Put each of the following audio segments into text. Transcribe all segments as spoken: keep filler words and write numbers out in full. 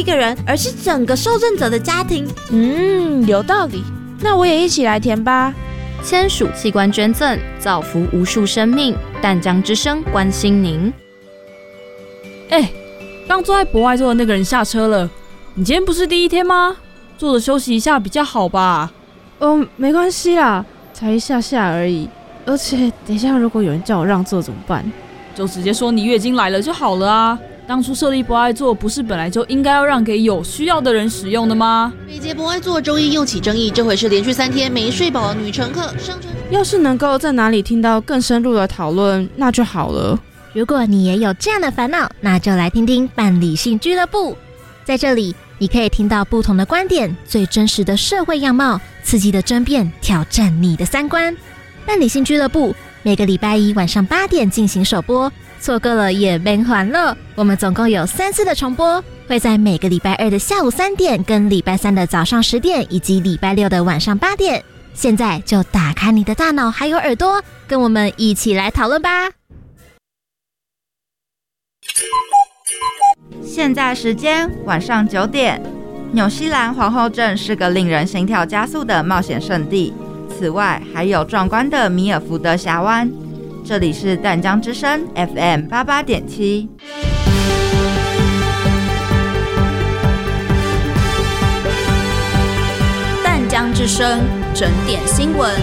一个人，而是整个受赠者的家庭。 嗯，有道理。那我也一起来填吧。 签署器官捐赠，造福无数生命。淡江之声关心您。 哎，刚坐在博爱座的那个人下车了。你今天不是第一天吗？坐着休息一下比较好吧？ 哦，没关系啦，才一下下而已。而且等一下如果有人叫我让座怎么办？ 就直接说你月经来了就好了啊。当初设立博爱座不是本来就应该要让给有需要的人使用的吗？ 北捷博爱座周一又起争议，这回是连续三天没睡饱的女乘客上车。 要是能够在哪里听到更深入的讨论，那就好了。 如果你也有这样的烦恼，那就来听听伴理性俱乐部。在这里，你可以听到不同的观点，最真实的社会样貌，刺激的争辩，挑战你的三观。伴理性俱乐部每个礼拜一晚上八点进行首播，错过了也别还了。我们总共有三次的重播，会在每个礼拜二的下午三点、跟礼拜三的早上十点，以及礼拜六的晚上八点。现在就打开你的大脑还有耳朵，跟我们一起来讨论吧。 现在时间晚上九点。纽西兰皇后镇是个令人心跳加速的冒险圣地，此外还有壮观的米尔福德峡湾。这里是淡江之声 F M 八八点七。 淡江之声整点新闻。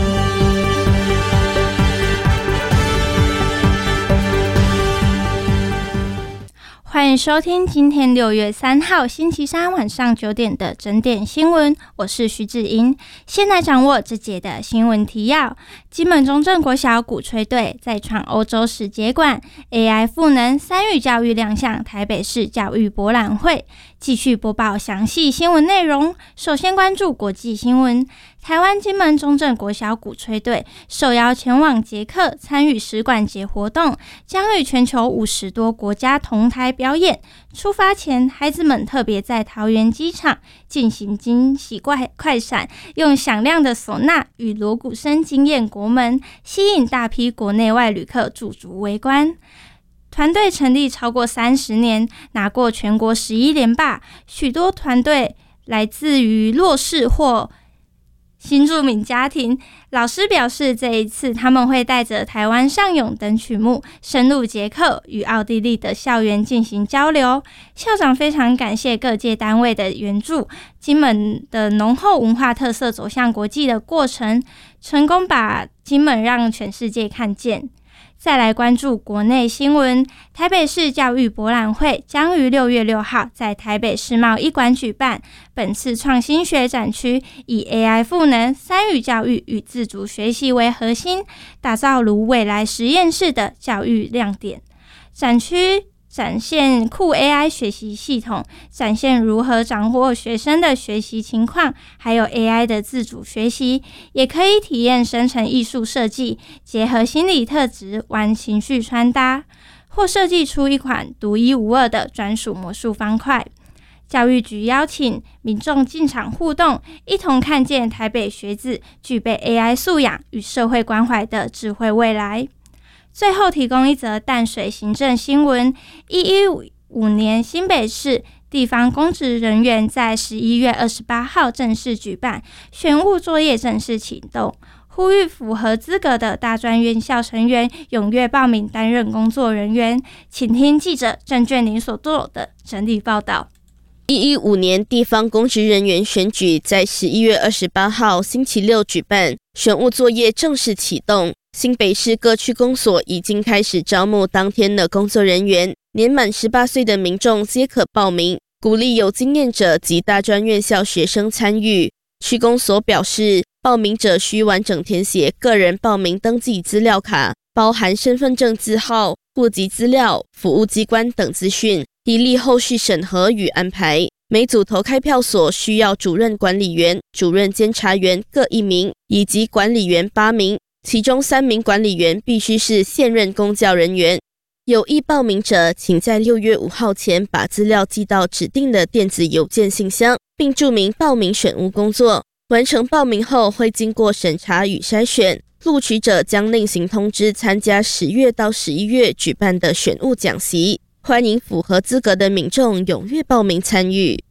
欢迎收听今天六月三号星期三晚上九点的整点新闻，我是徐志英。先来掌握这节的新闻提要：金门中正国小鼓吹队再创欧洲史节馆 A I 赋能三语教育亮相台北市教育博览会。继续播报详细新闻内容，首先关注国际新闻。台湾金门中正国小鼓吹队受邀前往捷克参与使馆节活动，将与全球五十多国家同台表演。出发前，孩子们特别在桃园机场进行惊喜快快闪，用响亮的唢呐与锣鼓声惊艳国门，吸引大批国内外旅客驻足围观。团队成立超过三十年，拿过全国十一连霸，许多团队来自于弱势或新住民家庭。老师表示，这一次他们会带着台湾上咏等曲目深入捷克与奥地利的校园进行交流。校长非常感谢各界单位的援助，金门的浓厚文化特色走向国际的过程，成功把金门让全世界看见。再来关注国内新闻，台北市教育博览会将于六月六号在台北世贸一馆举办。本次创新学展区以 A I 赋能、三语教育与自主学习为核心，打造如未来实验室的教育亮点。展区展现酷 A I 学习系统，展现如何掌握学生的学习情况，还有 A I 的自主学习，也可以体验生成艺术设计，结合心理特质玩情绪穿搭，或设计出一款独一无二的专属魔术方块。教育局邀请民众进场互动，一同看见台北学子具备 A I 素养与社会关怀的智慧未来。最后提供一则淡水行政新闻：一一五年新北市地方公职人员在十一月二十八号正式举办，选务作业正式启动，呼吁符合资格的大专院校成员踊跃报名担任工作人员。请听记者郑卷玲所做的整理报道。 一一五年地方公职人员选举在十一月二十八号星期六举办，选务作业正式启动。新北市各区公所已经开始招募当天的工作人员，年满十八岁的民众皆可报名，鼓励有经验者及大专院校学生参与。区公所表示，报名者需完整填写个人报名登记资料卡，包含身份证字号、户籍资料、服务机关等资讯，以利后续审核与安排。每组投开票所需要主任管理员、主任监察员各一名，以及管理员八名，其中三名管理员必须是现任公教人员。有意报名者，请在六月五号前把资料寄到指定的电子邮件信箱，并注明报名选务工作。完成报名后，会经过审查与筛选，录取者将另行通知参加十月到十一月举办的选务讲习。欢迎符合资格的民众踊跃报名参与。